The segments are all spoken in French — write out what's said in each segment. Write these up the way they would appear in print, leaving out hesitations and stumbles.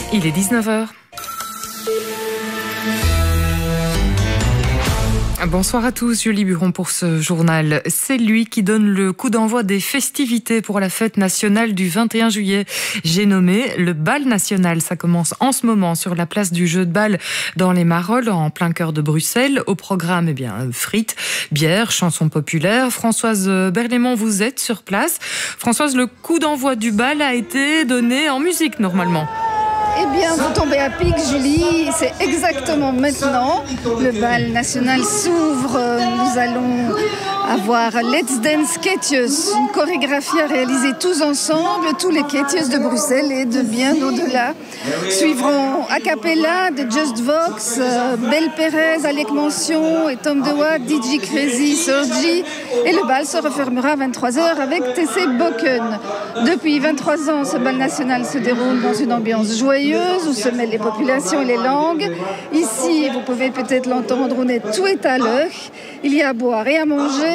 Il est 19h. Bonsoir à tous, Julie Buron pour ce journal. C'est lui qui donne le coup d'envoi des festivités pour la fête nationale du 21 juillet. J'ai nommé le bal national. Ça commence en ce moment sur la place du jeu de bal dans les Marolles, en plein cœur de Bruxelles. Au programme, frites, bières, chansons populaires. Françoise Berlémont, vous êtes sur place. Françoise, le coup d'envoi du bal a été donné en musique normalement. Eh bien, vous tombez à pic, Julie. C'est exactement maintenant. Le bal national s'ouvre. Nous allons avoir Let's Dance Ketjes, une chorégraphie à réaliser tous ensemble, tous les Ketjes de Bruxelles et de bien au-delà. Suivront a cappella de Just Vox, Belle Perez, Alec Mention et Tom DeWatt, DJ Crazy, Sergi. Et le bal se refermera à 23h avec TC Boken. Depuis 23 ans, ce bal national se déroule dans une ambiance joyeuse où se mêlent les populations et les langues. Ici, vous pouvez peut-être l'entendre, on est tout est à l'heure. Il y a à boire et à manger,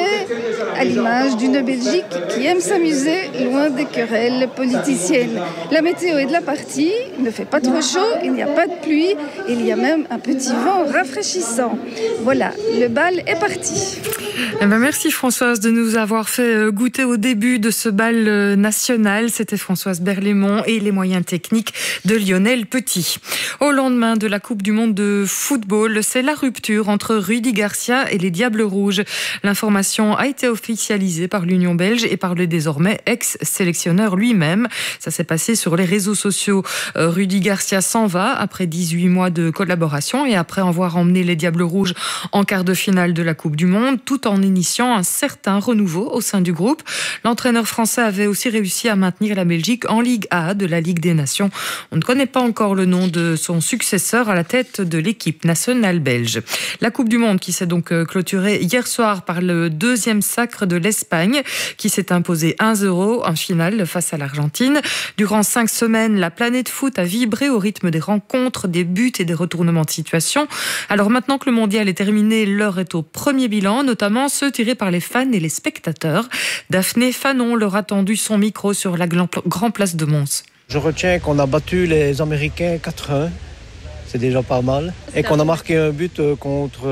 à l'image d'une Belgique qui aime s'amuser loin des querelles politiciennes. La météo est de la partie, il ne fait pas trop chaud, il n'y a pas de pluie, il y a même un petit vent rafraîchissant. Voilà, le bal est parti. Merci Françoise de nous avoir fait goûter au début de ce bal national. C'était Françoise Berlémont et les moyens techniques de Lionel Petit. Au lendemain de la Coupe du Monde de football, c'est la rupture entre Rudy Garcia et les Diables Rouges. L'information a été officialisée par l'Union belge et par le désormais ex-sélectionneur lui-même. Ça s'est passé sur les réseaux sociaux. Rudy Garcia s'en va après 18 mois de collaboration et après avoir emmené les Diables Rouges en quart de finale de la Coupe du Monde, tout en initiant un certain renouveau au sein du groupe. L'entraîneur français avait aussi réussi à maintenir la Belgique en Ligue A de la Ligue des Nations. On ne connaît pas encore le nom de son successeur à la tête de l'équipe nationale belge. La Coupe du Monde qui s'est donc clôturée hier soir par le deuxième sacre de l'Espagne qui s'est imposé 1-0 en finale face à l'Argentine. Durant 5 semaines, la planète foot a vibré au rythme des rencontres, des buts et des retournements de situation. Alors maintenant que le mondial est terminé, l'heure est au premier bilan, notamment ceux tirés par les fans et les spectateurs. Daphné Fanon leur a tendu son micro sur la Grand Place de Mons. Je retiens qu'on a battu les Américains 4-1, c'est déjà pas mal, et qu'on a marqué un but contre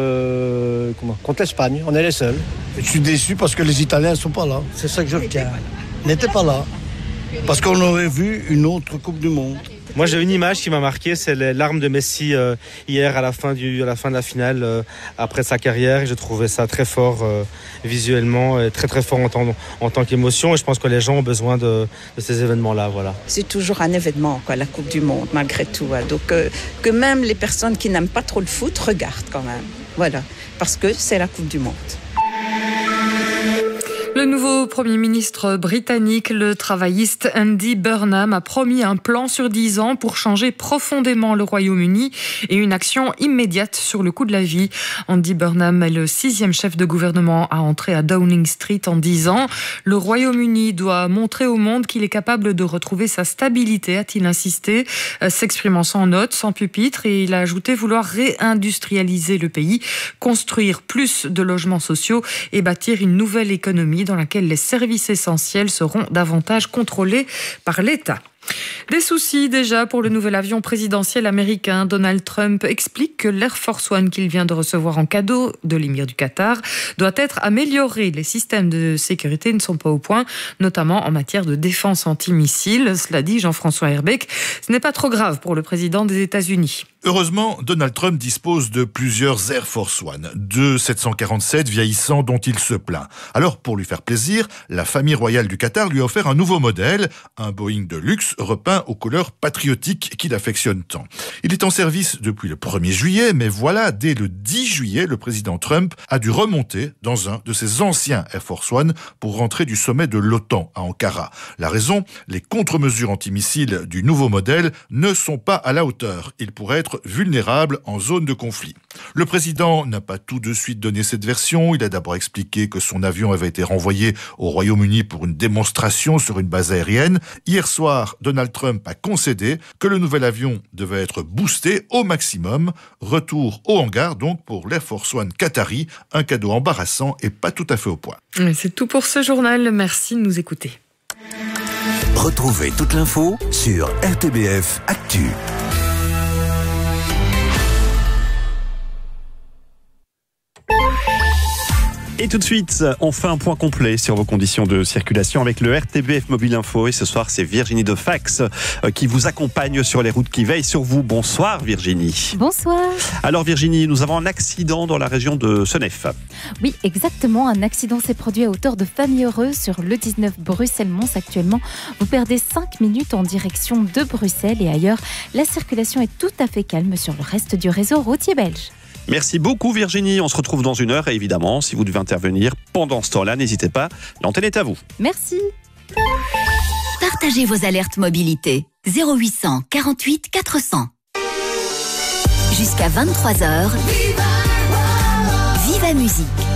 l'Espagne, on est les seuls. Je suis déçu parce que les Italiens ne sont pas là, c'est ça que je retiens. Ils n'étaient pas là, parce qu'on aurait vu une autre Coupe du Monde. Moi j'ai une image qui m'a marqué, c'est l'arme de Messi hier à la fin de la finale après sa carrière. Et j'ai trouvé ça très fort visuellement, et très très fort en tant qu'émotion. Et je pense que les gens ont besoin de ces événements-là. Voilà. C'est toujours un événement, la Coupe du Monde, malgré tout. Donc que même les personnes qui n'aiment pas trop le foot regardent quand même. Voilà, parce que c'est la Coupe du Monde. Le nouveau Premier ministre britannique, le travailliste Andy Burnham, a promis un plan sur 10 ans pour changer profondément le Royaume-Uni et une action immédiate sur le coût de la vie. Andy Burnham est le 6e chef de gouvernement à entrer à Downing Street en 10 ans. Le Royaume-Uni doit montrer au monde qu'il est capable de retrouver sa stabilité, a-t-il insisté, s'exprimant sans notes, sans pupitre, et il a ajouté vouloir réindustrialiser le pays, construire plus de logements sociaux et bâtir une nouvelle économie dans laquelle les services essentiels seront davantage contrôlés par l'État. Des soucis déjà pour le nouvel avion présidentiel américain. Donald Trump explique que l'Air Force One qu'il vient de recevoir en cadeau de l'émir du Qatar doit être amélioré. Les systèmes de sécurité ne sont pas au point, notamment en matière de défense antimissile. Cela dit Jean-François Herbeck, ce n'est pas trop grave pour le président des États-Unis. Heureusement, Donald Trump dispose de plusieurs Air Force One, 2 747 vieillissants dont il se plaint. Alors, pour lui faire plaisir, la famille royale du Qatar lui a offert un nouveau modèle, un Boeing de luxe repeint aux couleurs patriotiques qu'il affectionne tant. Il est en service depuis le 1er juillet, mais voilà, dès le 10 juillet, le président Trump a dû remonter dans un de ses anciens Air Force One pour rentrer du sommet de l'OTAN à Ankara. La raison, les contre-mesures antimissiles du nouveau modèle ne sont pas à la hauteur. Il pourrait être vulnérable en zone de conflit. Le président n'a pas tout de suite donné cette version. Il a d'abord expliqué que son avion avait été renvoyé au Royaume-Uni pour une démonstration sur une base aérienne. Hier soir, Donald Trump a concédé que le nouvel avion devait être boosté au maximum. Retour au hangar donc pour l'Air Force One Qatari, un cadeau embarrassant et pas tout à fait au point. C'est tout pour ce journal. Merci de nous écouter. Retrouvez toute l'info sur RTBF Actu. Et tout de suite, on fait un point complet sur vos conditions de circulation avec le RTBF Mobile Info. Et ce soir, c'est Virginie de Fax qui vous accompagne sur les routes, qui veille sur vous. Bonsoir Virginie. Bonsoir. Alors Virginie, nous avons un accident dans la région de Senef. Oui, exactement. Un accident s'est produit à hauteur de Famille-Heureuse sur le 19 Bruxelles-Mons actuellement. Vous perdez 5 minutes en direction de Bruxelles et ailleurs. La circulation est tout à fait calme sur le reste du réseau routier belge. Merci beaucoup Virginie, on se retrouve dans 1 heure et évidemment, si vous devez intervenir pendant ce temps-là, n'hésitez pas, l'antenne est à vous. Merci. Partagez vos alertes mobilité. 0800 48 400. Jusqu'à 23h. Viva Musique.